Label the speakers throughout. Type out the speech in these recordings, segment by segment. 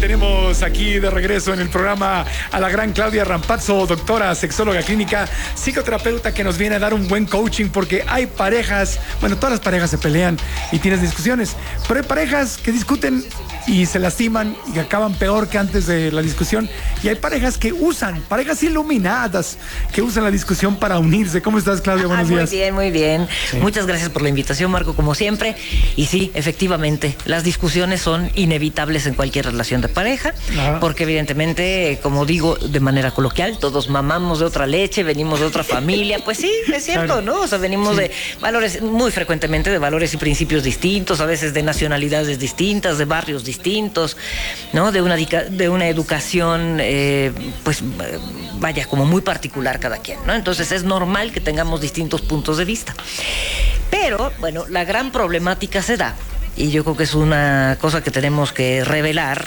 Speaker 1: Tenemos aquí de regreso en el programa a la gran Claudia Rampazzo, doctora, sexóloga clínica, psicoterapeuta, que nos viene a dar un buen coaching, porque hay parejas, bueno, todas las parejas se pelean y tienes discusiones, pero hay parejas que discuten y se lastiman y acaban peor que antes de la discusión, y hay parejas que usan, parejas iluminadas, que usan la discusión para unirse. ¿Cómo estás, Claudia? Buenos días.
Speaker 2: Muy bien, muy bien. Sí. Muchas gracias por la invitación, Marco, como siempre. Y sí, efectivamente, las discusiones son inevitables en cualquier relación de pareja, porque evidentemente, como digo de manera coloquial, todos mamamos de otra leche, venimos de otra familia. Pues sí, es cierto, claro, ¿no? O sea, venimos de valores, muy frecuentemente de valores y principios distintos, a veces de nacionalidades distintas, de barrios distintos, ¿no? De una educación, vaya, como muy particular cada quien, ¿no? Entonces es normal que tengamos distintos puntos de vista. Pero, bueno, la gran problemática se da, y yo creo que es una cosa que tenemos que revelar,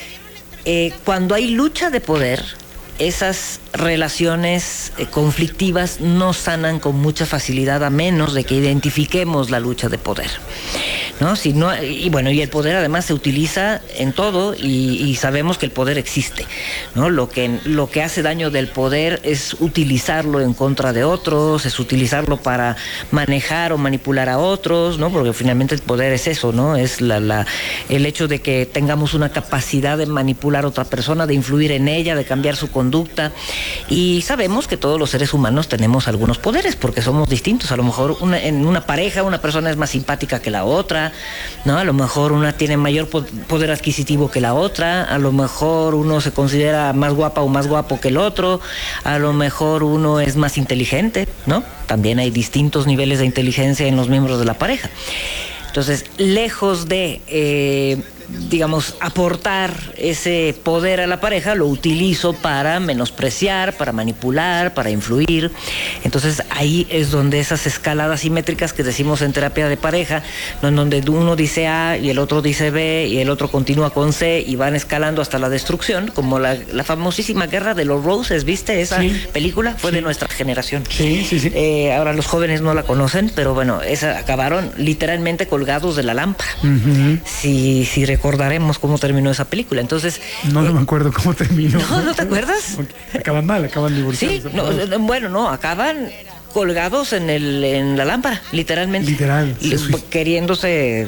Speaker 2: cuando hay lucha de poder, esas relaciones conflictivas no sanan con mucha facilidad, a menos de que identifiquemos la lucha de poder, ¿no? Si no, y bueno, y el poder además se utiliza en todo, y sabemos que el poder existe, ¿no? Lo que hace daño del poder es utilizarlo en contra de otros, es utilizarlo para manejar o manipular a otros, ¿no? Porque finalmente el poder es eso, ¿no? Es el hecho de que tengamos una capacidad de manipular a otra persona, de influir en ella, de cambiar su conducta. Y sabemos que todos los seres humanos tenemos algunos poderes, porque somos distintos. A lo mejor en una pareja una persona es más simpática que la otra, ¿no? A lo mejor una tiene mayor poder adquisitivo que la otra, a lo mejor uno se considera más guapa o más guapo que el otro, a lo mejor uno es más inteligente, ¿no? También hay distintos niveles de inteligencia en los miembros de la pareja. Entonces, lejos de, digamos, aportar ese poder a la pareja, lo utilizo para menospreciar, para manipular, para influir. Entonces, ahí es donde esas escaladas simétricas que decimos en terapia de pareja, ¿no? En donde uno dice A y el otro dice B y el otro continúa con C y van escalando hasta la destrucción, como la famosísima Guerra de los Roses, ¿viste? Esa película fue de nuestra generación.
Speaker 1: Sí.
Speaker 2: Ahora los jóvenes no la conocen, pero bueno, acabaron literalmente colgados de la lámpara. Si recordaremos cómo terminó esa película. Entonces,
Speaker 1: no me acuerdo cómo terminó.
Speaker 2: ¿No te acuerdas?
Speaker 1: Acaban mal, acaban divorciados.
Speaker 2: Sí, acaban colgados en la lámpara, literalmente.
Speaker 1: Literal.
Speaker 2: Queriéndose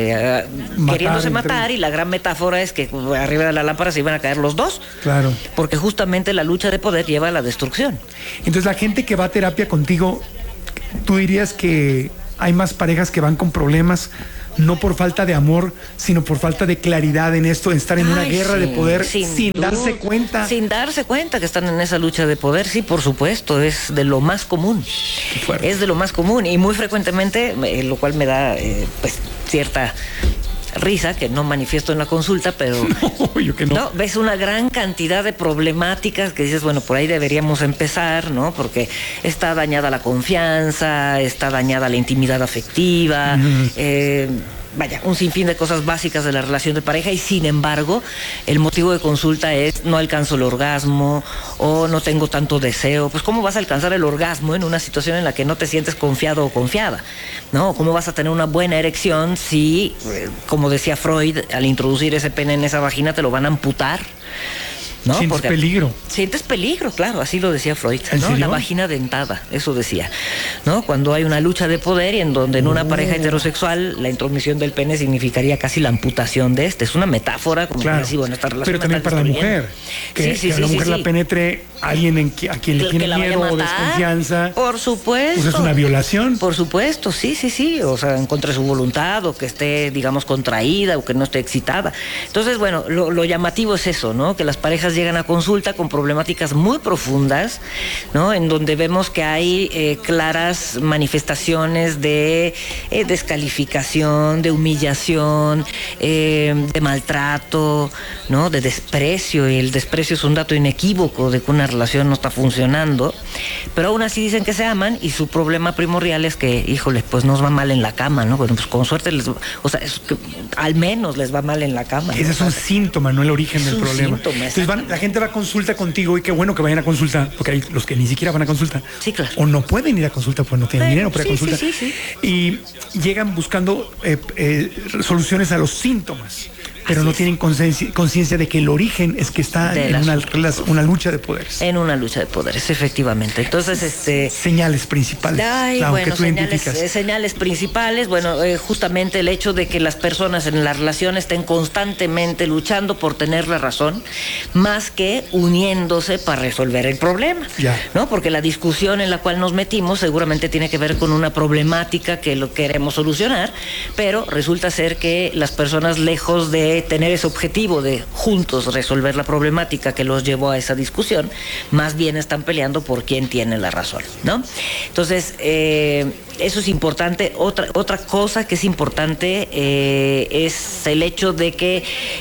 Speaker 2: matar, y la gran metáfora es que arriba de la lámpara se iban a caer los dos.
Speaker 1: Claro.
Speaker 2: Porque justamente la lucha de poder lleva a la destrucción.
Speaker 1: Entonces, la gente que va a terapia contigo, ¿tú dirías que hay más parejas que van con problemas, no por falta de amor, sino por falta de claridad en esto, en estar en una guerra de poder sin darse cuenta?
Speaker 2: Sin darse cuenta que están en esa lucha de poder, sí, por supuesto, es de lo más común. Es de lo más común, y muy frecuentemente, lo cual me da cierta risa, que no manifiesto en la consulta, pero no, ves una gran cantidad de problemáticas que dices, bueno, por ahí deberíamos empezar, ¿no? Porque está dañada la confianza, está dañada la intimidad afectiva, vaya, un sinfín de cosas básicas de la relación de pareja, y sin embargo, el motivo de consulta es: no alcanzo el orgasmo, o no tengo tanto deseo. Pues, ¿cómo vas a alcanzar el orgasmo en una situación en la que no te sientes confiado o confiada? ¿No? ¿Cómo vas a tener una buena erección si, como decía Freud, al introducir ese pene en esa vagina te lo van a amputar? ¿No?
Speaker 1: Sientes peligro.
Speaker 2: Sientes peligro, claro, así lo decía Freud, ¿no?
Speaker 1: ¿En serio?
Speaker 2: La vagina dentada, eso decía, ¿no? Cuando hay una lucha de poder, y en donde en una pareja heterosexual la intromisión del pene significaría casi la amputación de este. Es una metáfora, como
Speaker 1: claro,
Speaker 2: decir, bueno, esta relación.
Speaker 1: pero también para la mujer, que a la mujer la penetre alguien a quien le tiene miedo o desconfianza.
Speaker 2: Por supuesto.
Speaker 1: Pues es una violación.
Speaker 2: Por supuesto, sí. O sea, en contra de su voluntad, o que esté, digamos, contraída, o que no esté excitada. Entonces, bueno, lo llamativo es eso, ¿no? Que las parejas llegan a consulta con problemáticas muy profundas, ¿no? En donde vemos que hay claras manifestaciones de descalificación, de humillación, de maltrato, ¿no? De desprecio, y el desprecio es un dato inequívoco de que una relación no está funcionando, pero aún así dicen que se aman, y su problema primordial es que, híjole, pues nos va mal en la cama, ¿no? Bueno, pues con suerte al menos les va mal en la cama, ¿no?
Speaker 1: Ese es un síntoma, no el origen del problema.
Speaker 2: Entonces
Speaker 1: la gente va a consulta contigo, y qué bueno que vayan a consulta, porque hay los que ni siquiera van a consulta.
Speaker 2: Sí, claro.
Speaker 1: O no pueden ir a consulta porque no tienen dinero para consulta.
Speaker 2: Sí.
Speaker 1: Y llegan buscando soluciones a los síntomas. pero no tienen conciencia de que el origen es que está en una lucha de poderes.
Speaker 2: En una lucha de poderes, efectivamente. Entonces,
Speaker 1: señales principales.
Speaker 2: Bueno, señales principales, justamente el hecho de que las personas en la relación estén constantemente luchando por tener la razón, más que uniéndose para resolver el problema, ¿no? Porque la discusión en la cual nos metimos seguramente tiene que ver con una problemática que lo queremos solucionar, pero resulta ser que las personas, lejos de tener ese objetivo de juntos resolver la problemática que los llevó a esa discusión, más bien están peleando por quién tiene la razón, ¿no? Entonces, eso es importante. Otra cosa que es importante es el hecho de que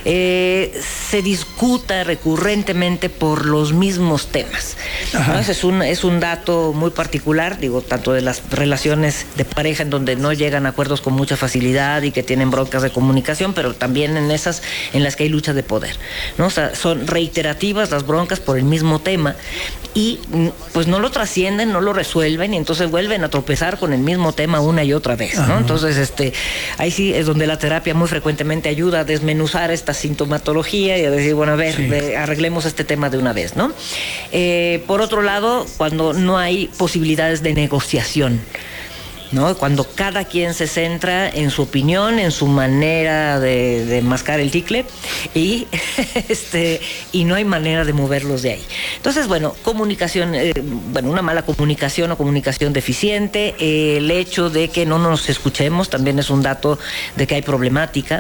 Speaker 2: se discuta recurrentemente por los mismos temas, ¿no? Ese es un dato muy particular, tanto de las relaciones de pareja en donde no llegan a acuerdos con mucha facilidad y que tienen broncas de comunicación, pero también en esas en las que hay lucha de poder, ¿no? O sea, son reiterativas las broncas por el mismo tema y pues no lo trascienden, no lo resuelven y entonces vuelven a tropezar con el mismo tema una y otra vez, ¿no? Entonces, ahí sí es donde la terapia muy frecuentemente ayuda a desmenuzar esta sintomatología y a decir, arreglemos este tema de una vez, ¿no? Por otro lado, cuando no hay posibilidades de negociación, ¿no? Cuando cada quien se centra en su opinión, en su manera de mascar el chicle y no hay manera de moverlos de ahí. Entonces, comunicación, una mala comunicación o comunicación deficiente, el hecho de que no nos escuchemos también es un dato de que hay problemática,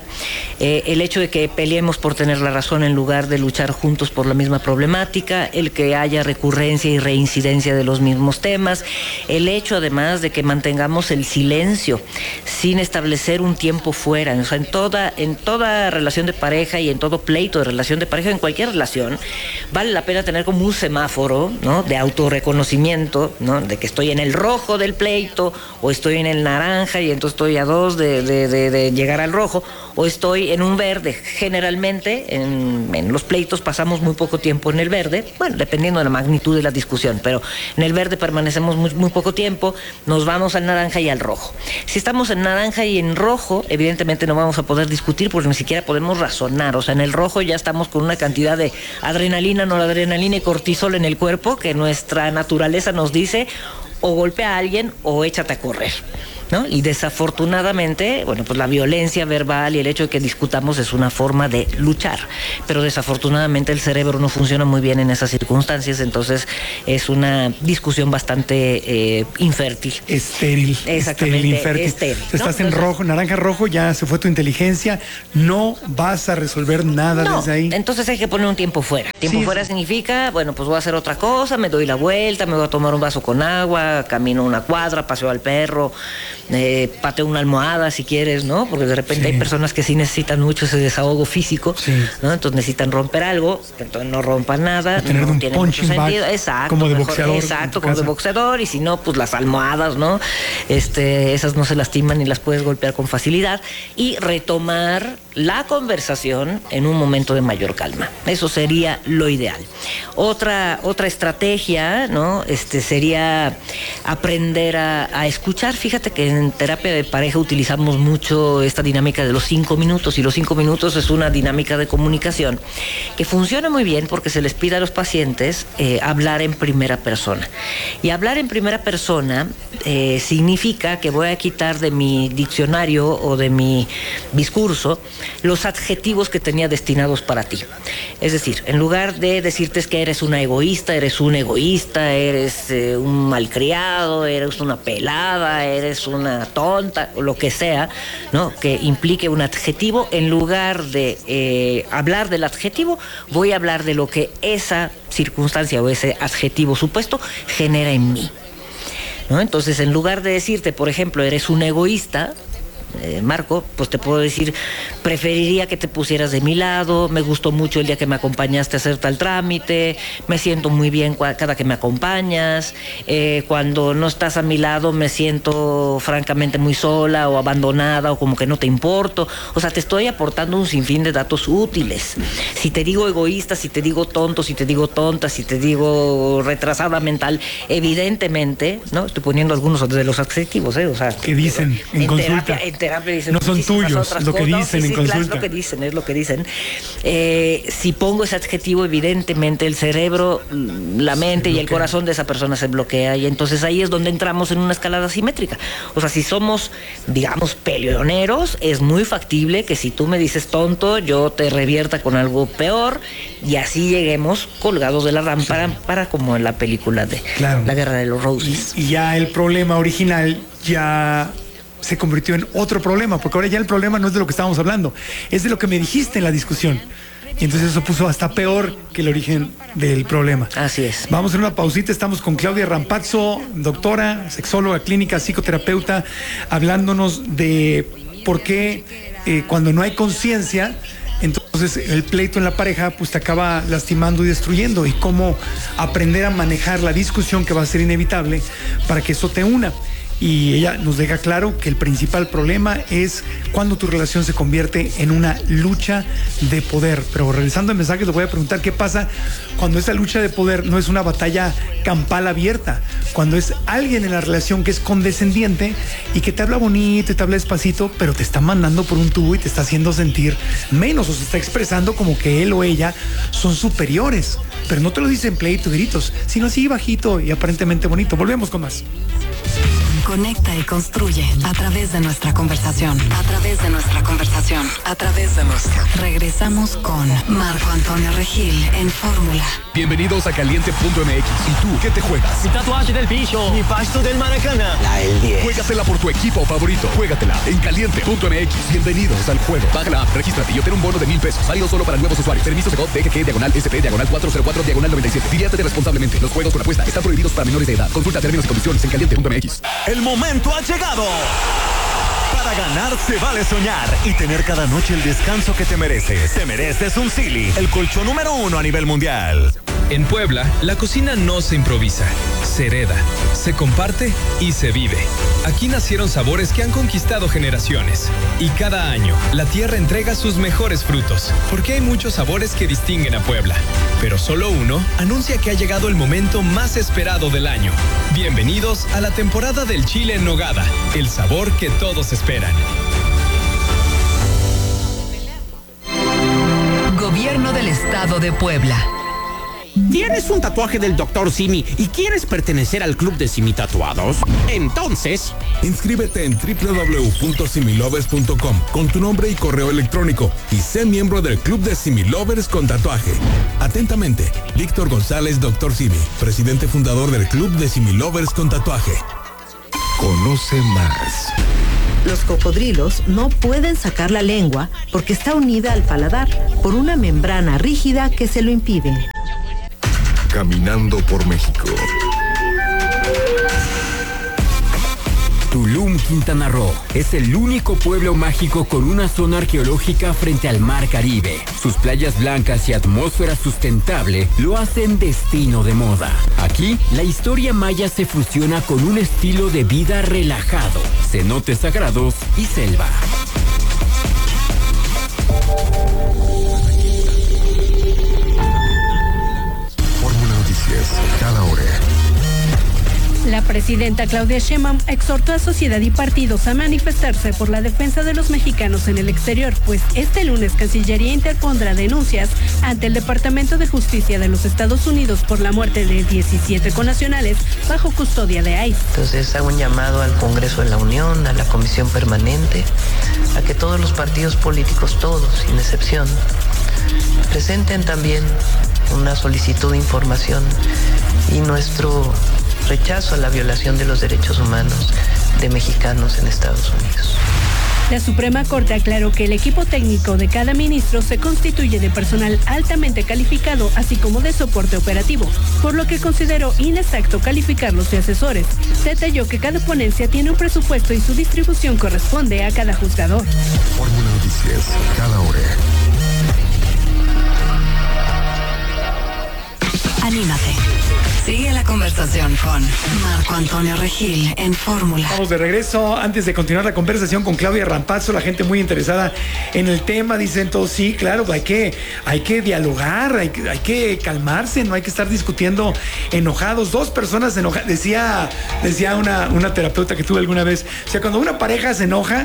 Speaker 2: el hecho de que peleemos por tener la razón en lugar de luchar juntos por la misma problemática, el que haya recurrencia y reincidencia de los mismos temas, el hecho además de que mantengamos el silencio sin establecer un tiempo fuera. O sea, en toda relación de pareja y en todo pleito de relación de pareja, en cualquier relación, vale la pena tener como un semáforo, ¿no? De autorreconocimiento, ¿no? De que estoy en el rojo del pleito o estoy en el naranja y entonces estoy a 2 de llegar al rojo, o estoy en un verde. Generalmente en los pleitos pasamos muy poco tiempo en el verde, dependiendo de la magnitud de la discusión, pero en el verde permanecemos muy poco tiempo, nos vamos al naranja y al rojo. Si estamos en naranja y en rojo, evidentemente no vamos a poder discutir porque ni siquiera podemos razonar. O sea, en el rojo ya estamos con una cantidad de adrenalina, noradrenalina y cortisol en el cuerpo que nuestra naturaleza nos dice o golpea a alguien o échate a correr, ¿no? Y desafortunadamente, pues la violencia verbal y el hecho de que discutamos es una forma de luchar, pero desafortunadamente el cerebro no funciona muy bien en esas circunstancias, entonces es una discusión bastante infértil.
Speaker 1: Estéril.
Speaker 2: Exactamente.
Speaker 1: Infértil.
Speaker 2: Estéril, ¿no?
Speaker 1: Estás en rojo, naranja, rojo, ya se fue tu inteligencia, no vas a resolver nada desde ahí.
Speaker 2: Entonces hay que poner un tiempo fuera. Tiempo fuera significa, pues voy a hacer otra cosa, me doy la vuelta, me voy a tomar un vaso con agua, camino una cuadra, paseo al perro, pateo una almohada si quieres, ¿no? Porque de repente hay personas que sí necesitan mucho ese desahogo físico, ¿no? Entonces necesitan romper algo, entonces no rompan nada, no tiene mucho sentido. Exacto,
Speaker 1: como de boxeador.
Speaker 2: Exacto, como de boxeador, y si no, pues las almohadas, ¿no? Esas no se lastiman y las puedes golpear con facilidad, y retomar la conversación en un momento de mayor calma. Eso sería lo ideal. Otra estrategia, ¿no? Sería aprender a escuchar. Fíjate que en terapia de pareja utilizamos mucho esta dinámica de los 5 minutos, y los 5 minutos es una dinámica de comunicación que funciona muy bien porque se les pide a los pacientes hablar en primera persona. Y hablar en primera persona significa que voy a quitar de mi diccionario o de mi discurso los adjetivos que tenía destinados para ti. Es decir, en lugar de decirte que eres una egoísta, eres un egoísta, eres un malcriado, eres una pelada, eres una tonta, o lo que sea, ¿no? Que implique un adjetivo, en lugar de hablar del adjetivo, voy a hablar de lo que esa circunstancia o ese adjetivo supuesto genera en mí, ¿no? Entonces, en lugar de decirte, por ejemplo, eres un egoísta, Marco, pues te puedo decir, preferiría que te pusieras de mi lado, me gustó mucho el día que me acompañaste a hacer tal trámite, me siento muy bien cada que me acompañas, cuando no estás a mi lado me siento francamente muy sola o abandonada o como que no te importo. O sea, te estoy aportando un sinfín de datos útiles. Si te digo egoísta, si te digo tonto, si te digo tonta, si te digo retrasada mental, evidentemente, ¿no? Estoy poniendo algunos de los adjetivos, o sea,
Speaker 1: ¿qué dicen en consulta?
Speaker 2: En terapia dicen
Speaker 1: no son tuyos,
Speaker 2: otras
Speaker 1: lo que
Speaker 2: cosas.
Speaker 1: dicen
Speaker 2: Sí,
Speaker 1: en
Speaker 2: claro,
Speaker 1: consulta.
Speaker 2: es lo que dicen. Si pongo ese adjetivo, evidentemente el cerebro, la mente y el corazón de esa persona se bloquea, y entonces ahí es donde entramos en una escalada simétrica. O sea, si somos, digamos, peleoneros, es muy factible que si tú me dices tonto, yo te revierta con algo peor, y así lleguemos colgados de la lámpara, para como en la película de La Guerra de los Roses.
Speaker 1: Y ya el problema original ya se convirtió en otro problema, porque ahora ya el problema no es de lo que estábamos hablando, es de lo que me dijiste en la discusión. Y entonces eso puso hasta peor que el origen del problema.
Speaker 2: Así es.
Speaker 1: Vamos a hacer una pausita. Estamos con Claudia Rampazzo, doctora, sexóloga clínica, psicoterapeuta, hablándonos de por qué cuando no hay conciencia, entonces el pleito en la pareja pues te acaba lastimando y destruyendo, y cómo aprender a manejar la discusión que va a ser inevitable para que eso te una. Y ella nos deja claro que el principal problema es cuando tu relación se convierte en una lucha de poder. Pero regresando al mensaje, les voy a preguntar qué pasa cuando esa lucha de poder no es una batalla campal abierta, cuando es alguien en la relación que es condescendiente y que te habla bonito y te habla despacito, pero te está mandando por un tubo y te está haciendo sentir menos, o se está expresando como que él o ella son superiores, pero no te lo dicen pleito y gritos, sino así bajito y aparentemente bonito. Volvemos con más.
Speaker 3: Conecta y construye a través de nuestra conversación. A través de nuestra conversación. A través de nuestra. Regresamos con Marco Antonio Regil en Fórmula.
Speaker 4: Bienvenidos a Caliente.mx. ¿Y tú qué te juegas?
Speaker 5: Mi tatuaje del bicho, mi pasto del Maracaná.
Speaker 6: La del 10.
Speaker 4: Juégatela por tu equipo favorito. Juégatela en Caliente.mx. Bienvenidos al juego. Baja la app, regístrate y obtén un bono de $1,000. Válido solo para nuevos usuarios. Permiso de DGG/SP/404/97. Diviértete responsablemente. Los juegos con apuesta están prohibidos para menores de edad. Consulta términos y condiciones en Caliente.mx.
Speaker 5: El momento ha llegado. Para ganar se vale soñar y tener cada noche el descanso que te mereces. Te mereces un Silly, el colchón número 1 a nivel mundial.
Speaker 7: En Puebla, la cocina no se improvisa, se hereda, se comparte y se vive. Aquí nacieron sabores que han conquistado generaciones. Y cada año, la tierra entrega sus mejores frutos, porque hay muchos sabores que distinguen a Puebla. Pero solo uno anuncia que ha llegado el momento más esperado del año. Bienvenidos a la temporada del chile en nogada, el sabor que todos esperan.
Speaker 3: Gobierno del Estado de Puebla.
Speaker 6: ¿Tienes un tatuaje del Dr. Simi y quieres pertenecer al club de Simi Tatuados? Entonces,
Speaker 8: inscríbete en www.similovers.com con tu nombre y correo electrónico y sé miembro del club de Similovers con tatuaje. Atentamente, Víctor González, Dr. Simi, presidente fundador del club de Similovers con tatuaje. Conoce más.
Speaker 9: Los cocodrilos no pueden sacar la lengua porque está unida al paladar por una membrana rígida que se lo impide.
Speaker 8: Caminando por México.
Speaker 10: Tulum, Quintana Roo, es el único pueblo mágico con una zona arqueológica frente al Mar Caribe. Sus playas blancas y atmósfera sustentable lo hacen destino de moda. Aquí, la historia maya se fusiona con un estilo de vida relajado, cenotes sagrados y selva.
Speaker 8: Cada hora.
Speaker 11: La presidenta Claudia Sheinbaum exhortó a sociedad y partidos a manifestarse por la defensa de los mexicanos en el exterior, pues este lunes Cancillería interpondrá denuncias ante el Departamento de Justicia de los Estados Unidos por la muerte de 17 connacionales bajo custodia de ICE.
Speaker 12: Entonces hago un llamado al Congreso de la Unión, a la Comisión Permanente, a que todos los partidos políticos, todos, sin excepción, presenten también una solicitud de información y nuestro rechazo a la violación de los derechos humanos de mexicanos en Estados Unidos.
Speaker 11: La Suprema Corte aclaró que el equipo técnico de cada ministro se constituye de personal altamente calificado, así como de soporte operativo, por lo que consideró inexacto calificarlos de asesores. Detalló que cada ponencia tiene un presupuesto y su distribución corresponde a cada juzgador.
Speaker 8: Fórmula Noticias, cada hora.
Speaker 3: Anímate. Sigue la conversación con Marco Antonio Regil en Fórmula.
Speaker 1: Vamos de regreso. Antes de continuar la conversación con Claudia Rampazzo, la gente muy interesada en el tema, dicen todos, sí, claro, hay que dialogar, hay que calmarse, no hay que estar discutiendo enojados. Dos personas enojadas, decía una terapeuta que tuve alguna vez, o sea, cuando una pareja se enoja,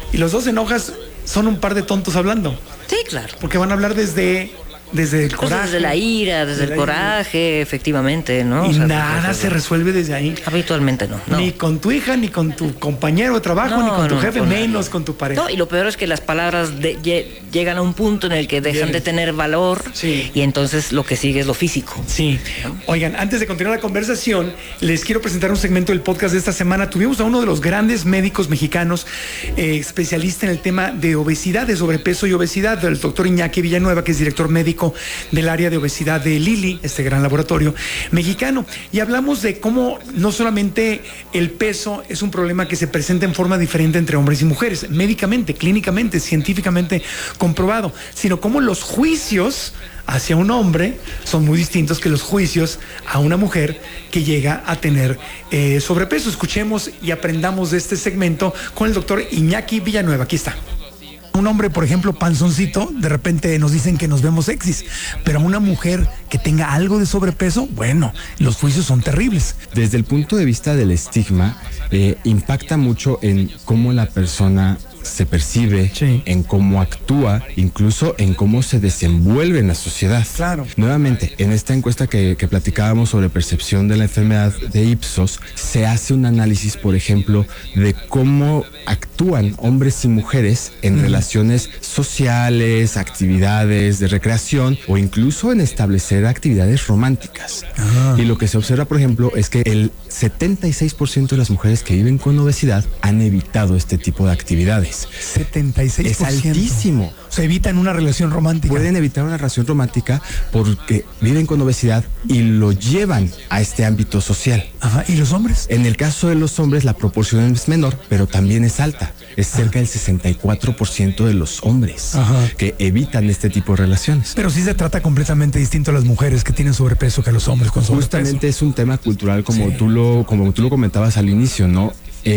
Speaker 1: Y los dos en hojas son un par de tontos hablando.
Speaker 2: Sí, claro.
Speaker 1: Porque van a hablar desde el coraje.
Speaker 2: Desde la ira, desde el coraje, efectivamente, ¿no?
Speaker 1: Y nada se resuelve desde ahí.
Speaker 2: Habitualmente no.
Speaker 1: Ni con tu hija, ni con tu compañero de trabajo, ni con tu jefe, menos con tu pareja.
Speaker 2: No, y lo peor es que las palabras llegan a un punto en el que dejan de tener valor, y entonces lo que sigue es lo físico.
Speaker 1: Sí. Oigan, antes de continuar la conversación, les quiero presentar un segmento del podcast de esta semana. Tuvimos a uno de los grandes médicos mexicanos, especialista en el tema de obesidad, de sobrepeso y obesidad, el doctor Iñaki Villanueva, que es director médico del área de obesidad de Lilly, este gran laboratorio mexicano. Y hablamos de cómo no solamente el peso es un problema que se presenta en forma diferente entre hombres y mujeres, médicamente, clínicamente, científicamente comprobado, sino cómo los juicios hacia un hombre son muy distintos que los juicios a una mujer que llega a tener sobrepeso. Escuchemos y aprendamos de este segmento con el doctor Iñaki Villanueva. Aquí está.
Speaker 13: Un hombre, por ejemplo, panzoncito, de repente nos dicen que nos vemos sexys, pero a una mujer que tenga algo de sobrepeso, bueno, los juicios son terribles.
Speaker 14: Desde el punto de vista del estigma, impacta mucho en cómo la persona se percibe, en cómo actúa, incluso en cómo se desenvuelve en la sociedad.
Speaker 13: Claro.
Speaker 14: Nuevamente, en esta encuesta que platicábamos sobre percepción de la enfermedad de Ipsos, se hace un análisis, por ejemplo, de cómo actúan hombres y mujeres en relaciones sociales, actividades de recreación o incluso en establecer actividades románticas. Y lo que se observa, por ejemplo, es que el 76% de las mujeres que viven con obesidad han evitado este tipo de actividades.
Speaker 13: 76%.
Speaker 14: Es altísimo.
Speaker 13: O sea, evitan una relación romántica.
Speaker 14: Pueden evitar una relación romántica porque viven con obesidad y lo llevan a este ámbito social.
Speaker 13: Ajá. ¿Y los hombres?
Speaker 14: En el caso de los hombres la proporción es menor, pero también es alta. Es cerca del 64% de los hombres que evitan este tipo de relaciones.
Speaker 13: Pero sí se trata completamente distinto a las mujeres que tienen sobrepeso que a los hombres con sobrepeso.
Speaker 14: Justamente es un tema cultural como tú lo comentabas al inicio, ¿no?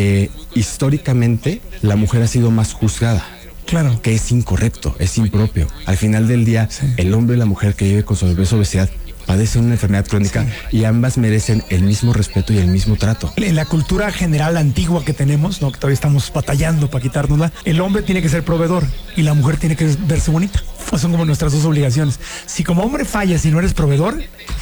Speaker 14: Históricamente la mujer ha sido más juzgada.
Speaker 13: Claro.
Speaker 14: Que es incorrecto, es impropio. Al final del día, el hombre y la mujer que vive con sobrepeso, obesidad, padecen una enfermedad crónica y ambas merecen el mismo respeto y el mismo trato.
Speaker 13: En la cultura general antigua que tenemos, ¿no? Que todavía estamos batallando para quitárnosla, el hombre tiene que ser proveedor y la mujer tiene que verse bonita. Son como nuestras dos obligaciones. Si como hombre fallas y no eres proveedor,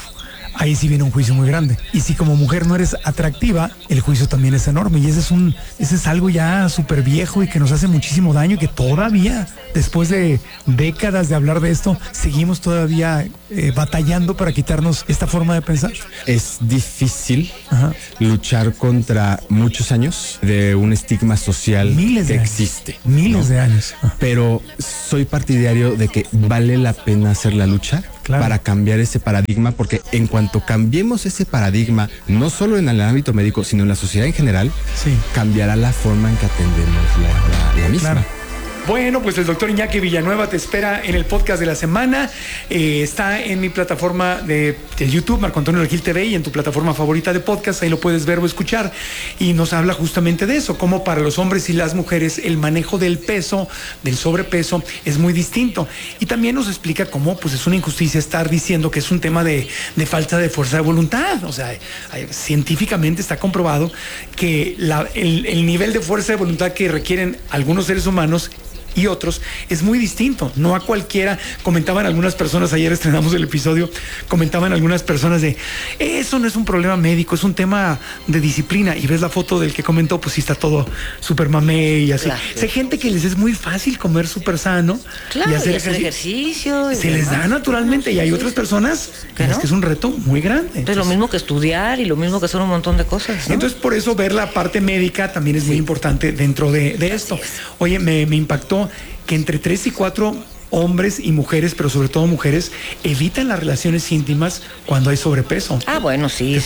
Speaker 13: ahí sí viene un juicio muy grande. Y si como mujer no eres atractiva, el juicio también es enorme. Y ese es algo ya súper viejo y que nos hace muchísimo daño y que todavía, después de décadas de hablar de esto, seguimos todavía batallando para quitarnos esta forma de pensar.
Speaker 14: Es difícil luchar contra muchos años de un estigma social que existe.
Speaker 13: Miles de años.
Speaker 14: Pero soy partidario de que vale la pena hacer la lucha para cambiar ese paradigma, porque en cuanto cambiemos ese paradigma, no solo en el ámbito médico, sino en la sociedad en general, cambiará la forma en que atendemos la misma.
Speaker 1: Claro. Bueno, pues el doctor Iñaki Villanueva te espera en el podcast de la semana. Está en mi plataforma de YouTube, Marco Antonio Regil TV, y en tu plataforma favorita de podcast. Ahí lo puedes ver o escuchar. Y nos habla justamente de eso, cómo para los hombres y las mujeres el manejo del peso, del sobrepeso, es muy distinto. Y también nos explica cómo pues es una injusticia estar diciendo que es un tema de falta de fuerza de voluntad. O sea, científicamente está comprobado que el nivel de fuerza de voluntad que requieren algunos seres humanos y otros es muy distinto, no a cualquiera. Comentaban algunas personas, ayer estrenamos el episodio, comentaban algunas personas de eso no es un problema médico, es un tema de disciplina, y ves la foto del que comentó, pues sí está todo súper mamé y así. Claro. Hay gente que les es muy fácil comer súper sano y hacer
Speaker 2: ejercicio
Speaker 1: se les da naturalmente, y hay otras personas que es un reto muy grande.
Speaker 2: Entonces, lo mismo que estudiar y lo mismo que hacer un montón de cosas, ¿no?
Speaker 1: Entonces por eso ver la parte médica también es muy importante dentro de esto. Oye, me impactó que entre 3 y 4 hombres y mujeres, pero sobre todo mujeres, evitan las relaciones íntimas cuando hay sobrepeso.
Speaker 2: Ah, bueno, sí,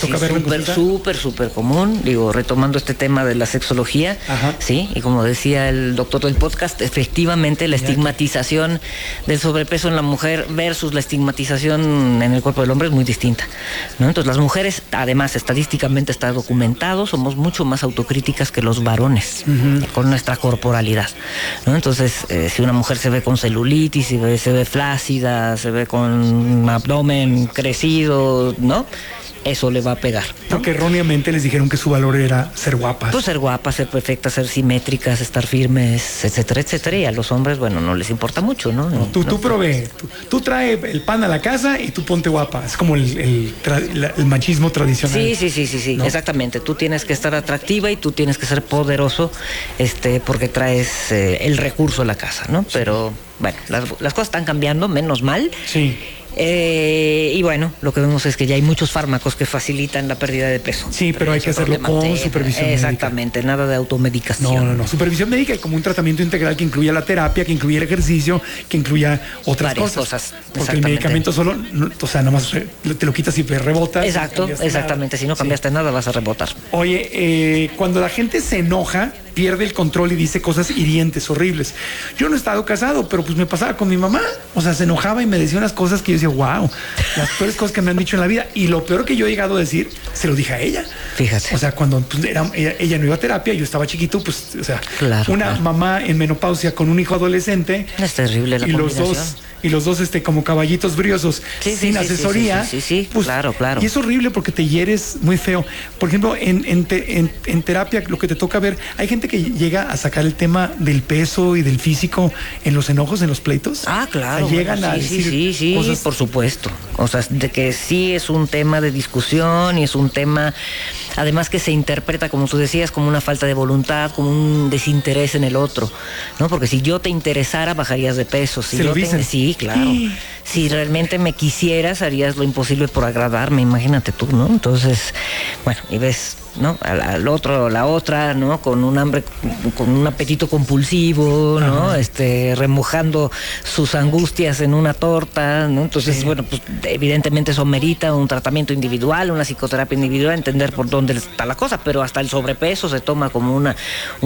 Speaker 2: súper común. Digo, retomando este tema de la sexología, sí, y como decía el doctor del podcast, efectivamente la estigmatización del sobrepeso en la mujer versus la estigmatización en el cuerpo del hombre es muy distinta, ¿no? Entonces las mujeres, además, estadísticamente está documentado, somos mucho más autocríticas que los varones con nuestra corporalidad, ¿no? Entonces, si una mujer se ve con celulitis, se ve flácida, se ve con un abdomen crecido, ¿no? eso le va a pegar, ¿no?
Speaker 1: Porque erróneamente les dijeron que su valor era ser guapas.
Speaker 2: Pues ser guapas, ser perfectas, ser simétricas, estar firmes, etcétera, etcétera. Y a los hombres, bueno, no les importa mucho, ¿no?
Speaker 1: Tú provee, tú trae el pan a la casa y tú ponte guapa. Es como el machismo tradicional.
Speaker 2: Sí, ¿no? Exactamente. Tú tienes que estar atractiva y tú tienes que ser poderoso, porque traes el recurso a la casa, ¿no? Pero bueno, las cosas están cambiando, menos mal.
Speaker 1: Sí.
Speaker 2: Y bueno, lo que vemos es que ya hay muchos fármacos que facilitan la pérdida de peso.
Speaker 1: Sí, pero hay que hacerlo con supervisión médica.
Speaker 2: Exactamente, nada de automedicación.
Speaker 1: No. Supervisión médica y como un tratamiento integral que incluya la terapia, que incluya el ejercicio, que incluya otras cosas. Porque el medicamento solo, nada más te lo quitas y rebotas.
Speaker 2: Exactamente. Si no cambiaste nada, vas a rebotar.
Speaker 1: Oye, cuando la gente se enoja, pierde el control y dice cosas hirientes, horribles. Yo no he estado casado, pero pues me pasaba con mi mamá. O sea, se enojaba y me decía unas cosas que yo decía, wow, las peores cosas que me han dicho en la vida. Y lo peor que yo he llegado a decir, se lo dije a ella.
Speaker 2: Fíjate.
Speaker 1: O sea, cuando ella no iba a terapia, yo estaba chiquito, pues, o sea, mamá en menopausia con un hijo adolescente.
Speaker 2: Es terrible la combinación.
Speaker 1: Y los dos como caballitos briosos, sin asesoría.
Speaker 2: Sí,
Speaker 1: pues,
Speaker 2: claro.
Speaker 1: Y es horrible porque te hieres muy feo. Por ejemplo, en terapia, lo que te toca ver, hay gente que llega a sacar el tema del peso y del físico en los enojos, en los pleitos.
Speaker 2: Ah, claro.
Speaker 1: O sea, llegan a decir cosas.
Speaker 2: Por supuesto. O sea, de que sí es un tema de discusión y es un tema, además que se interpreta, como tú decías, como una falta de voluntad, como un desinterés en el otro, ¿no? Porque si yo te interesara, bajarías de peso. Si
Speaker 1: lo dicen.
Speaker 2: Sí, claro. Si realmente me quisieras, harías lo imposible por agradarme, imagínate tú, ¿no? Entonces, bueno, y ves, ¿no? Al otro, la otra, ¿no? Con un hambre, con un apetito compulsivo, ¿no? Remojando sus angustias en una torta, ¿no? Entonces, bueno, pues evidentemente eso merita un tratamiento individual, una psicoterapia individual, entender por dónde está la cosa, pero hasta el sobrepeso se toma como una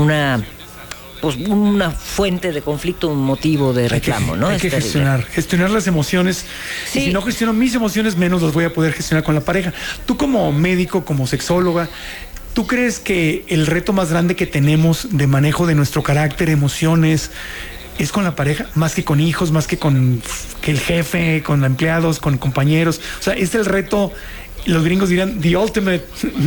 Speaker 2: fuente de conflicto, un motivo de reclamo, ¿no?
Speaker 1: Hay que gestionar las emociones. Sí. Y si no gestiono mis emociones, menos las voy a poder gestionar con la pareja. Tú como médico, como sexóloga, ¿tú crees que el reto más grande que tenemos de manejo de nuestro carácter, emociones, es con la pareja? Más que con hijos, más que con el jefe, con empleados, con compañeros. O sea, es el reto. Los gringos dirán the ultimate,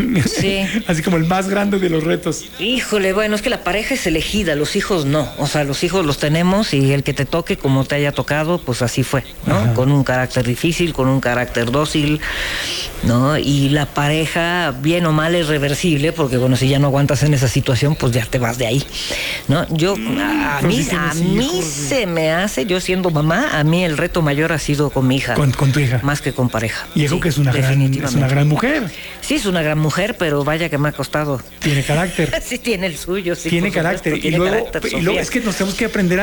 Speaker 1: así como el más grande de los retos.
Speaker 2: Híjole, bueno, es que la pareja es elegida, los hijos no. O sea, los hijos los tenemos y el que te toque, como te haya tocado, pues así fue, ¿no? Ajá. Con un carácter difícil, con un carácter dócil, ¿no? Y la pareja, bien o mal, es reversible, porque bueno, si ya no aguantas en esa situación, pues ya te vas de ahí, ¿no? A mí se me hace, yo siendo mamá, a mí el reto mayor ha sido con mi hija.
Speaker 1: Con tu hija.
Speaker 2: Más que con pareja.
Speaker 1: Y eso que es una gran mujer.
Speaker 2: Sí, es una gran mujer, pero vaya que me ha costado.
Speaker 1: Tiene carácter.
Speaker 2: Sí, tiene el suyo, sí.
Speaker 1: Tiene carácter.
Speaker 2: Tiene carácter,
Speaker 1: y luego es que nos tenemos que aprender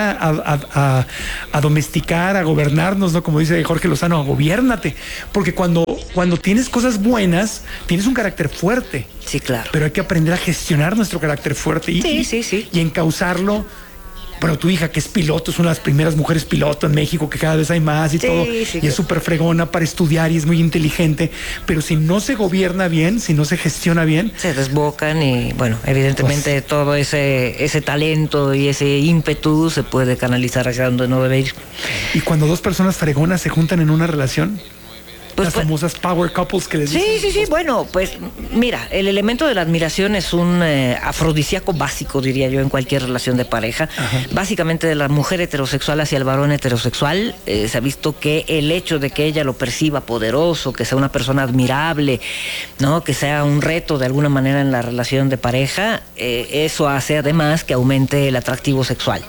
Speaker 1: a domesticar, a gobernarnos, ¿no? Como dice Jorge Lozano, gobiérnate. Porque cuando tienes cosas buenas, tienes un carácter fuerte.
Speaker 2: Sí, claro.
Speaker 1: Pero hay que aprender a gestionar nuestro carácter fuerte y encauzarlo. Bueno, tu hija, que es piloto, es una de las primeras mujeres piloto en México, que cada vez hay más y todo. Y es súper fregona para estudiar y es muy inteligente. Pero si no se gobierna bien, si no se gestiona bien,
Speaker 2: se desbocan y, bueno, evidentemente todo ese talento y ese ímpetu se puede canalizar hacia donde no debe ir.
Speaker 1: Y cuando dos personas fregonas se juntan en una relación, las famosas power couples que les dicen.
Speaker 2: Sí. Bueno, pues mira, el elemento de la admiración es un afrodisíaco básico, diría yo, en cualquier relación de pareja. Ajá. Básicamente de la mujer heterosexual hacia el varón heterosexual. Se ha visto que el hecho de que ella lo perciba poderoso, que sea una persona admirable, ¿no? Que sea un reto de alguna manera en la relación de pareja, eso hace además que aumente el atractivo sexual.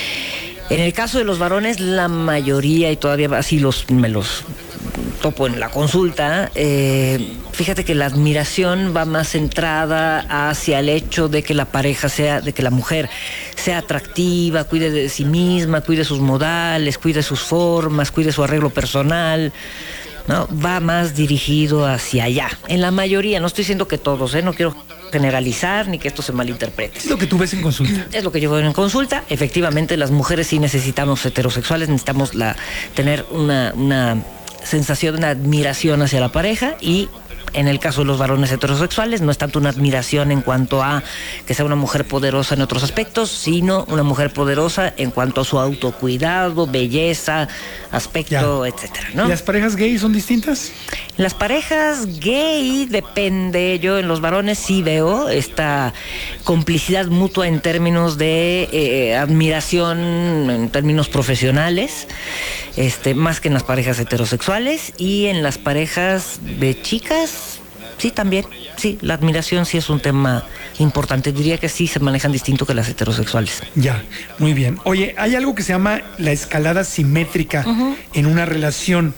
Speaker 2: En el caso de los varones, la mayoría, y todavía así me los topo en la consulta, fíjate que la admiración va más centrada hacia el hecho de que la pareja de que la mujer sea atractiva, cuide de sí misma, cuide sus modales, cuide sus formas, cuide su arreglo personal, ¿no? Va más dirigido hacia allá. En la mayoría, no estoy diciendo que todos, no quiero generalizar ni que esto se malinterprete.
Speaker 1: Es lo que tú ves en consulta.
Speaker 2: Es lo que yo veo en consulta. Efectivamente, las mujeres sí necesitamos heterosexuales, necesitamos tener una sensación, una admiración hacia la pareja y En el caso de los varones heterosexuales, no es tanto una admiración en cuanto a que sea una mujer poderosa en otros aspectos, sino una mujer poderosa en cuanto a su autocuidado, belleza, aspecto, etcétera, ¿no?
Speaker 1: ¿Y las parejas gay son distintas?
Speaker 2: Las parejas gay depende. Yo en los varones sí veo esta complicidad mutua en términos de admiración, en términos profesionales, más que en las parejas heterosexuales. Y en las parejas de chicas, sí, también. Sí, la admiración sí es un tema importante. Diría que sí se manejan distinto que las heterosexuales.
Speaker 1: Ya, muy bien. Oye, hay algo que se llama la escalada simétrica en una relación.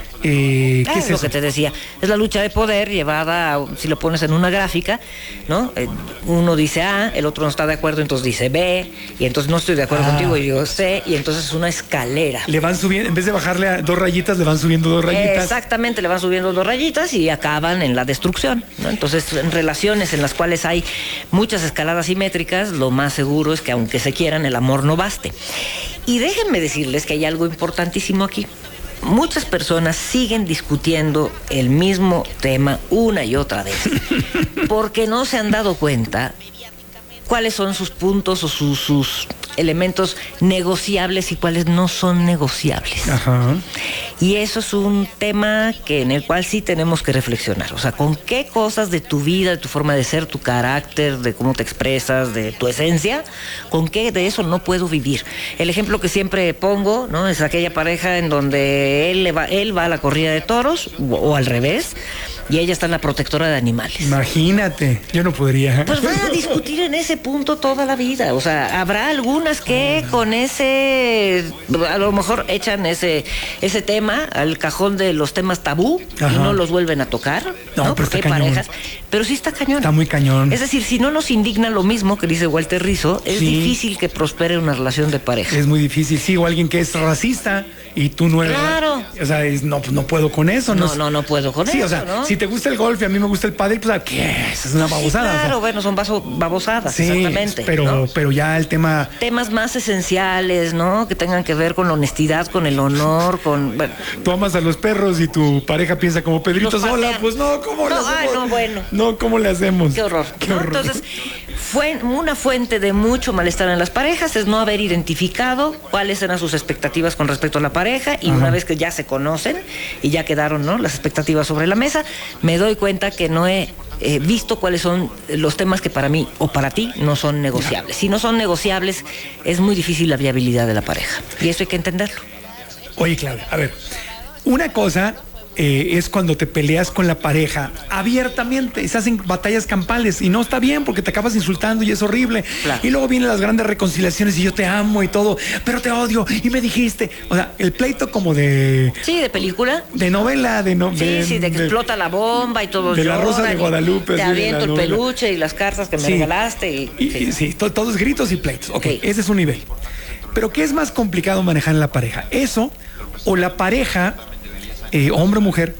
Speaker 1: ¿Qué es
Speaker 2: lo
Speaker 1: eso?
Speaker 2: que te decía, es la lucha de poder llevada, si lo pones en una gráfica, ¿no? Uno dice A, el otro no está de acuerdo, entonces dice B, y entonces no estoy de acuerdo contigo, y yo C, y entonces es una escalera.
Speaker 1: Le van subiendo, en vez de bajarle a 2 rayitas, le van subiendo 2 rayitas.
Speaker 2: Exactamente, le van subiendo 2 rayitas y acaban en la destrucción, ¿no? Entonces, en relaciones en las cuales hay muchas escaladas simétricas, lo más seguro es que aunque se quieran, el amor no baste. Y déjenme decirles que hay algo importantísimo aquí. Muchas personas siguen discutiendo el mismo tema una y otra vez porque no se han dado cuenta cuáles son sus puntos o sus elementos negociables y cuáles no son negociables.
Speaker 1: Ajá.
Speaker 2: Y eso es un tema en el cual sí tenemos que reflexionar. O sea, con qué cosas de tu vida, de tu forma de ser, tu carácter, de cómo te expresas, de tu esencia, con qué de eso no puedo vivir. El ejemplo que siempre pongo, ¿no? Es aquella pareja en donde él va a la corrida de toros, o al revés, y ella está en la protectora de animales.
Speaker 1: Imagínate, yo no podría.
Speaker 2: Pues van a discutir en ese punto toda la vida. O sea, habrá algunas que con ese, a lo mejor echan ese tema al cajón de los temas tabú. Ajá. Y no los vuelven a tocar. No, porque hay parejas. Pero sí está cañón.
Speaker 1: Está muy cañón.
Speaker 2: Es decir, si no nos indigna lo mismo que dice Walter Rizzo, es difícil que prospere una relación de pareja.
Speaker 1: Es muy difícil, sí, o alguien que es racista y tú no eres.
Speaker 2: Claro.
Speaker 1: O sea, no puedo con eso.
Speaker 2: No puedo con eso.
Speaker 1: Sí, o sea,
Speaker 2: ¿no?
Speaker 1: Si te gusta el golf y a mí me gusta el pádel, pues ¿qué es? Es una babosada.
Speaker 2: Claro,
Speaker 1: o sea.
Speaker 2: bueno, son babosadas,
Speaker 1: sí,
Speaker 2: exactamente.
Speaker 1: Pero ya el tema.
Speaker 2: Temas más esenciales, ¿no? Que tengan que ver con la honestidad, con el honor, con. Bueno.
Speaker 1: Tú amas a los perros y tu pareja piensa como Pedrito Sola, pues no, ¿cómo le hacemos?
Speaker 2: Ay, no, bueno.
Speaker 1: No, ¿cómo le hacemos?
Speaker 2: Qué horror.
Speaker 1: Qué horror.
Speaker 2: Entonces, fue una fuente de mucho malestar en las parejas es no haber identificado cuáles eran sus expectativas con respecto a la pareja, y una vez que ya se conocen y ya quedaron, ¿no?, las expectativas sobre la mesa, me doy cuenta que no he visto cuáles son los temas que para mí o para ti no son negociables. Si no son negociables, es muy difícil la viabilidad de la pareja, y eso hay que entenderlo.
Speaker 1: Oye, Claudia, a ver, una cosa es cuando te peleas con la pareja abiertamente, se hacen batallas campales y no está bien porque te acabas insultando y es horrible. Claro. Y luego vienen las grandes reconciliaciones y yo te amo y todo, pero te odio y me dijiste. O sea, el pleito como de...
Speaker 2: Sí, de película.
Speaker 1: De novela, de que
Speaker 2: explota la bomba y todo.
Speaker 1: De La Rosa de Guadalupe.
Speaker 2: Te aviento el peluche y las cartas que me regalaste.
Speaker 1: Sí, todos gritos y pleitos. Ok, ese es un nivel. Pero ¿qué es más complicado manejar en la pareja? Eso o la pareja... hombre o mujer,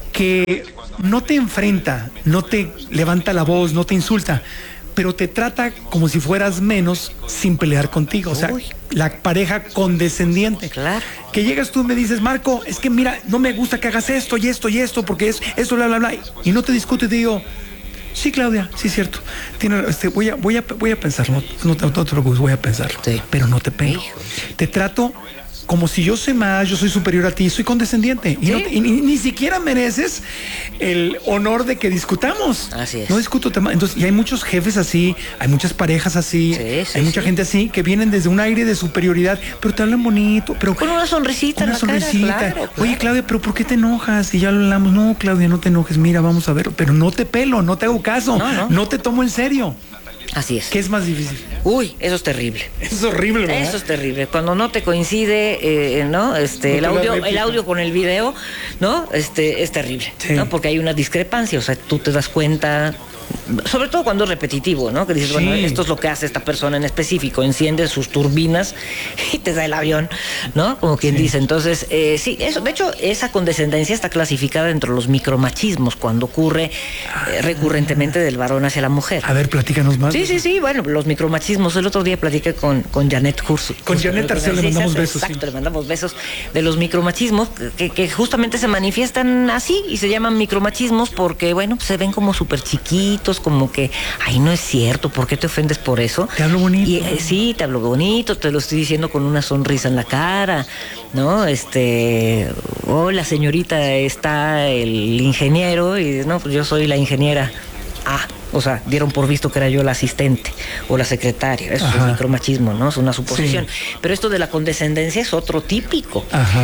Speaker 1: que no te enfrenta, no te levanta la voz, no te insulta, pero te trata como si fueras menos sin pelear contigo. O sea, la pareja condescendiente.
Speaker 2: Claro.
Speaker 1: Que llegas tú y me dices, Marco, es que mira, no me gusta que hagas esto y esto y esto, porque es esto, bla, bla, bla. Y no te discuto y te digo, sí, Claudia, sí es cierto. Voy a pensarlo, no te preocupes, voy a pensarlo. Sí. Pero no te pego. Te trato como si yo sé más, yo soy superior a ti, soy condescendiente. ¿Sí? Y ni siquiera mereces el honor de que discutamos.
Speaker 2: Así es.
Speaker 1: No discuto temas. Entonces, y hay muchos jefes así, hay muchas parejas así, hay mucha gente así que vienen desde un aire de superioridad, pero te hablan bonito, pero
Speaker 2: con una sonrisita en la cara, claro.
Speaker 1: Oye, Claudia, pero ¿por qué te enojas? Y ya lo hablamos. No, Claudia, no te enojes, mira, vamos a ver, pero no te pelo, no te hago caso, no te tomo en serio.
Speaker 2: Así es.
Speaker 1: ¿Qué es más difícil?
Speaker 2: Uy, eso es terrible.
Speaker 1: Eso es horrible, ¿verdad?
Speaker 2: Eso es terrible. Cuando no te coincide, ¿no? El audio con el video, ¿no? Es terrible, sí. ¿No? Porque hay una discrepancia. O sea, tú te das cuenta Sobre todo cuando es repetitivo, ¿no? Que dices, bueno, esto es lo que hace esta persona en específico, enciende sus turbinas y te da el avión, ¿no? Como quien dice. Entonces, sí, eso. De hecho, esa condescendencia está clasificada dentro de los micromachismos, cuando ocurre recurrentemente del varón hacia la mujer.
Speaker 1: A ver, platícanos más.
Speaker 2: Sí, bueno, los micromachismos. El otro día platiqué con Janet Hurst.
Speaker 1: Con Janet Arceo le mandamos besos.
Speaker 2: Exacto, le mandamos besos de los micromachismos, que justamente se manifiestan así y se llaman micromachismos porque, bueno, se ven como súper chiquitos, como que, ay, no es cierto, ¿por qué te ofendes por eso?
Speaker 1: Te hablo bonito.
Speaker 2: Y, sí, te hablo bonito, te lo estoy diciendo con una sonrisa en la cara, ¿no? Hola señorita, está el ingeniero y no, pues yo soy la ingeniera. O sea, dieron por visto que era yo la asistente o la secretaria. Eso es micromachismo, ¿no? Es una suposición. Sí. Pero esto de la condescendencia es otro típico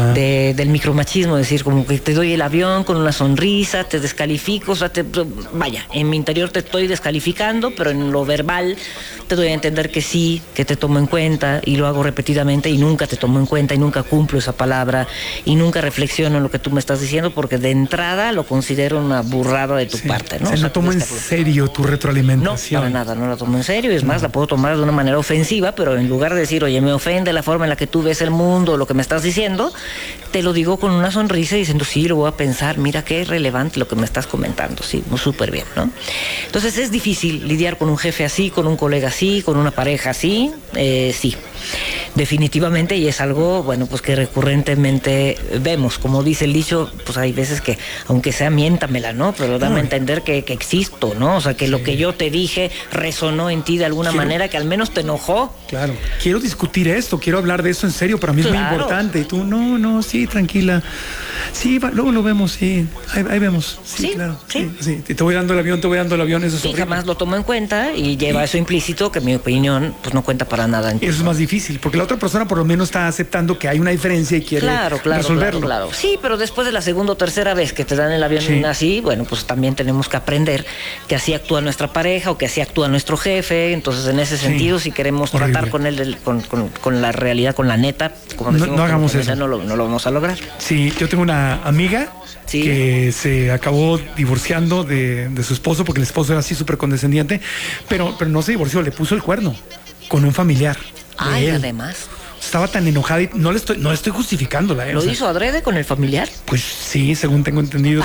Speaker 2: del micromachismo. Es decir, como que te doy el avión con una sonrisa, te descalifico, o sea, vaya, en mi interior te estoy descalificando, pero en lo verbal te doy a entender que sí, que te tomo en cuenta, y lo hago repetidamente y nunca te tomo en cuenta y nunca cumplo esa palabra y nunca reflexiono en lo que tú me estás diciendo, porque de entrada lo considero una burrada de tu parte, ¿no?
Speaker 1: O sea, no tomo en serio tu retroalimentación.
Speaker 2: No, para nada, no la tomo en serio. Es más, la puedo tomar de una manera ofensiva, pero en lugar de decir, oye, me ofende la forma en la que tú ves el mundo, lo que me estás diciendo, te lo digo con una sonrisa diciendo, sí, lo voy a pensar, mira qué relevante lo que me estás comentando, sí, súper bien, ¿no? Entonces es difícil lidiar con un jefe así, con un colega así, con una pareja así, sí, definitivamente, y es algo, bueno, pues que recurrentemente vemos. Como dice el dicho, pues hay veces que, aunque sea miéntamela, ¿no? Pero dame a entender que existo, ¿no? O sea, que lo que yo te dije resonó en ti de alguna manera, que al menos te enojó.
Speaker 1: Claro, quiero discutir esto, quiero hablar de esto en serio, para mí es muy importante. Y tú, no, sí, tranquila. Sí, luego lo vemos, sí, ahí vemos. Sí, claro. Sí. Te voy dando el avión, eso es horrible.
Speaker 2: Jamás lo tomo en cuenta y lleva eso implícito, que mi opinión pues no cuenta para nada.
Speaker 1: Eso es más difícil, porque la otra persona por lo menos está aceptando que hay una diferencia y quiere resolverlo.
Speaker 2: Claro. Sí, pero después de la segunda o tercera vez que te dan el avión así, bueno, pues también tenemos que aprender que así actúa nuestra pareja o que así actúa nuestro jefe. Entonces, en ese sentido, si queremos tratar con él, con la realidad, con la neta, como decimos,
Speaker 1: no hagamos eso.
Speaker 2: No lo vamos a lograr.
Speaker 1: Sí, yo tengo una amiga que se acabó divorciando de su esposo porque el esposo era así súper condescendiente, pero no se divorció, le puso el cuerno con un familiar.
Speaker 2: Además.
Speaker 1: Estaba tan enojada y no estoy justificándola.
Speaker 2: ¿Lo hizo adrede con el familiar?
Speaker 1: Pues sí, según tengo entendido,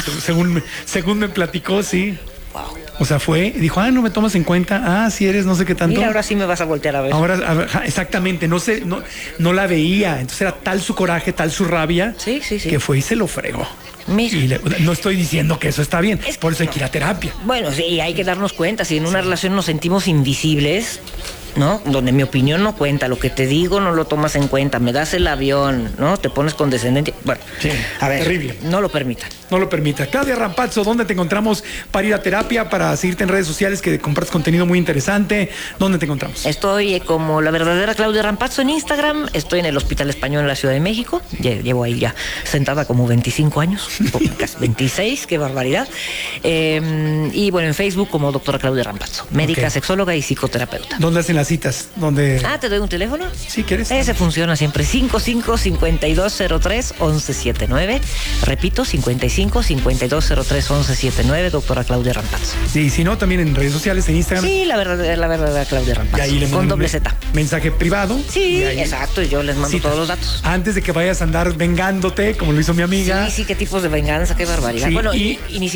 Speaker 1: según me platicó, sí.
Speaker 2: Wow.
Speaker 1: O sea, fue y dijo, no me tomas en cuenta, si eres no sé qué tanto.
Speaker 2: Mira, ahora sí me vas a voltear a ver.
Speaker 1: Ahora, exactamente, no la veía. Entonces era tal su coraje, tal su rabia, que fue y se lo fregó. No estoy diciendo que eso está bien, por eso hay que ir a terapia.
Speaker 2: Bueno, sí, hay que darnos cuenta, si en una relación nos sentimos invisibles, ¿no? Donde mi opinión no cuenta, lo que te digo no lo tomas en cuenta, me das el avión, ¿no? Te pones condescendente. Bueno, a ver, terrible. No lo permita.
Speaker 1: No lo permita. Claudia Rampazzo, ¿dónde te encontramos para ir a terapia, para seguirte en redes sociales, que compartes contenido muy interesante? ¿Dónde te encontramos?
Speaker 2: Estoy como la verdadera Claudia Rampazzo en Instagram, estoy en el Hospital Español en la Ciudad de México, llevo ahí ya sentada como 25 años, casi 26, qué barbaridad. Y bueno, en Facebook como doctora Claudia Rampazzo, médica, sexóloga y psicoterapeuta.
Speaker 1: ¿Dónde hacen las citas? ¿Dónde?
Speaker 2: ¿Te doy un teléfono?
Speaker 1: Sí, ¿quieres?
Speaker 2: Ese funciona siempre, 55-5203-1179. Repito, 55-5203-1179, doctora Claudia Rampazzo.
Speaker 1: Y si no, también en redes sociales, en Instagram.
Speaker 2: Sí, la verdadera Claudia Rampazzo.
Speaker 1: Y ahí le
Speaker 2: con doble Z.
Speaker 1: Mensaje privado.
Speaker 2: Sí, exacto, y yo les mando todos los datos.
Speaker 1: Antes de que vayas a andar vengándote, como lo hizo mi amiga.
Speaker 2: Sí, qué tipos de venganza, qué barbaridad.
Speaker 1: Sí,
Speaker 2: bueno, y ni